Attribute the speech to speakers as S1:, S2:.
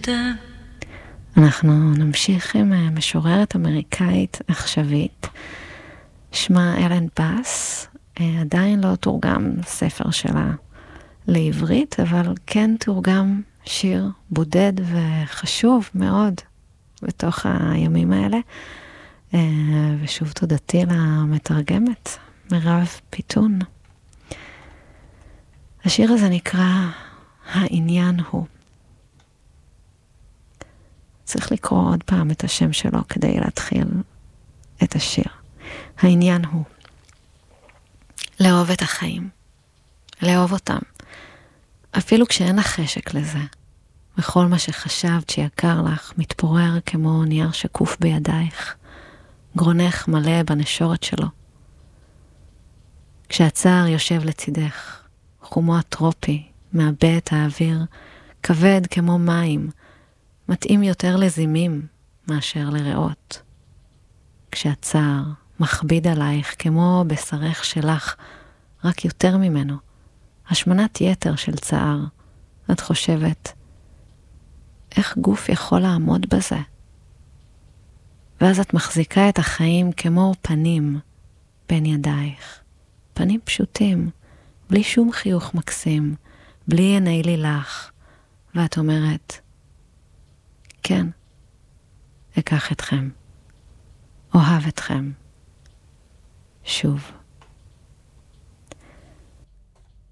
S1: אנחנו נמשיך עם משוררת אמריקאית עכשווית, שמה אלן באס. עדיין לא תורגם ספר שלה לעברית, אבל כן תורגם שיר בודד וחשוב מאוד בתוך הימים האלה. ושוב תודתי למתרגמת, מירב פיתון. השיר הזה נקרא העניין הוא. צריך לקרוא עוד פעם את השם שלו כדי להתחיל את השיר. העניין הוא לאהוב את החיים, לאהוב אותם, אפילו כשאין לך חשק לזה. וכל מה שחשבת שיקר לך מתפורר כמו נייר שקוף בידייך, גרונך מלא בנשורת שלו. כשהצער יושב לצידך, חומו הטרופי מעבה את האוויר, כבד כמו מים, מתאים יותר לזימים מאשר לראות. כשהצער מכביד עלייך כמו בשרך שלך, רק יותר ממנו, השמנת יתר של צער, את חושבת, איך גוף יכול לעמוד בזה? ואז את מחזיקה את החיים כמו פנים בין ידייך. פנים פשוטים, בלי שום חיוך מקסים, בלי עיני לילך. ואת אומרת, כן, אקח אתכם, אוהב אתכם, שוב.